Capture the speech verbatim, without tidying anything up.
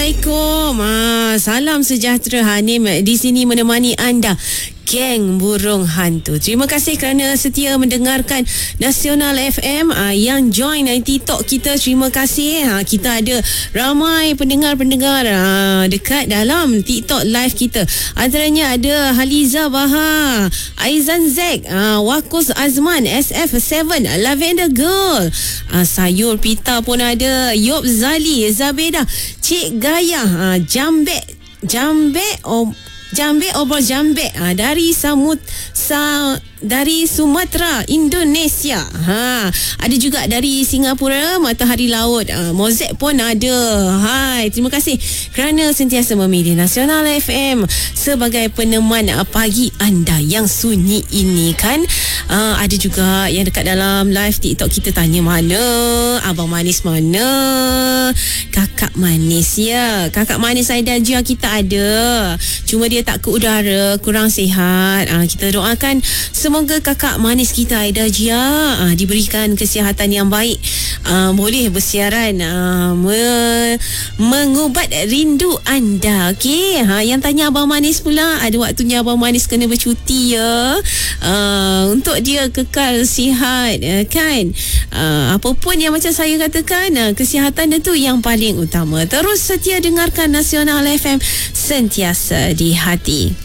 Assalamualaikum. Ah, salam sejahtera Hanim di sini menemani anda. Geng Burung Hantu. Terima kasih kerana setia mendengarkan Nasional F M uh, yang join uh, TikTok kita. Terima kasih. Uh, kita ada ramai pendengar-pendengar uh, dekat dalam TikTok live kita. Antaranya ada Haliza Baha, Aizan Zek, uh, Wakus Azman, S F tujuh, Lavender Girl, uh, Sayur Pita pun ada, Yop Zali, Zabeda, Cik Gaya, uh, Jambek Jambek oh Jambek obrol Jambek ha, dari Samut sa, dari Sumatera, Indonesia. Ha, ada juga dari Singapura, Matahari Laut. Ha, Mozek pun ada. Hai, terima kasih kerana sentiasa memilih Nasional F M sebagai peneman pagi anda yang sunyi ini kan. Ha, ada juga yang dekat dalam live TikTok kita tanya mana Abang Manis, mana Kakak Manis ya. Kakak Manis Aida Jia kita ada. Cuma dia tak ke udara, kurang sihat. Ha, kita doakan semoga kakak manis kita Aida Jia ha, diberikan kesihatan yang baik, ha, boleh bersiaran, ha, me, mengubat rindu anda. Okey, ha, yang tanya Abang Manis pula, ada waktunya Abang Manis kena bercuti ya, ha, untuk dia kekal sihat, ha, kan. Ha, apapun yang macam saya katakan, ha, kesihatan itu yang paling utama. Terus setia dengarkan Nasional F M, sentiasa di hati.